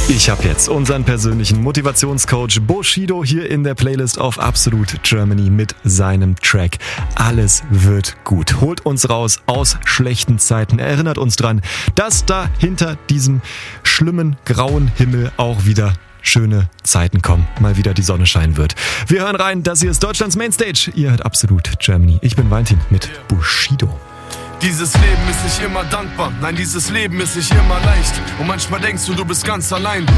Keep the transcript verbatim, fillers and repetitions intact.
Ich habe jetzt unseren persönlichen Motivationscoach Bushido hier in der Playlist auf Absolute Germany mit seinem Track Alles wird gut. Holt uns raus aus schlechten Zeiten. Erinnert uns dran, dass da hinter diesem schlimmen grauen Himmel auch wieder schöne Zeiten kommen. Mal wieder die Sonne scheinen wird. Wir hören rein, das hier ist Deutschlands Mainstage. Ihr hört Absolute Germany. Ich bin Valentin mit Bushido. Dieses Leben ist nicht immer dankbar, nein, dieses Leben ist nicht immer leicht. Und manchmal denkst du, du bist ganz allein.